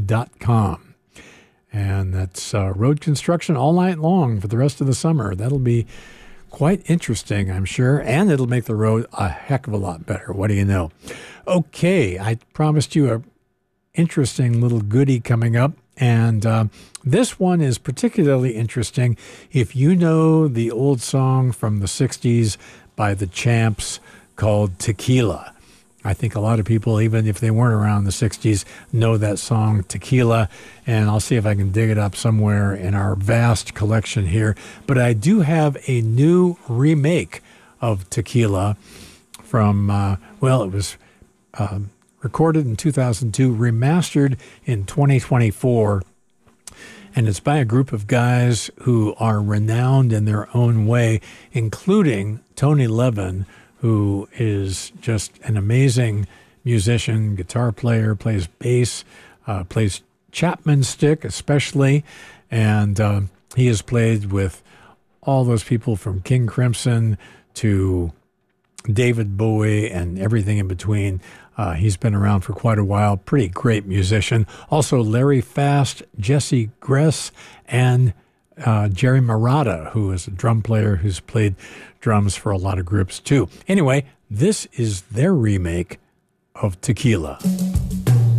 roadconstruction.com. And that's road construction all night long for the rest of the summer. That'll be quite interesting, I'm sure, and it'll make the road a heck of a lot better. What do you know? Okay, I promised you a interesting little goodie coming up, and this one is particularly interesting if you know the old song from the 60s by the Champs called Tequila. I think a lot of people, even if they weren't around the 60s, know that song, Tequila, and I'll see if I can dig it up somewhere in our vast collection here. But I do have a new remake of Tequila from, it was recorded in 2002, remastered in 2024, and it's by a group of guys who are renowned in their own way, including Tony Levin, who is just an amazing musician, guitar player, plays bass, plays Chapman stick especially, and he has played with all those people from King Crimson to David Bowie and everything in between. He's been around for quite a while, pretty great musician. Also Larry Fast, Jesse Gress, and Jerry Marotta, who is a drum player who's played drums for a lot of groups too. Anyway, this is their remake of Tequila.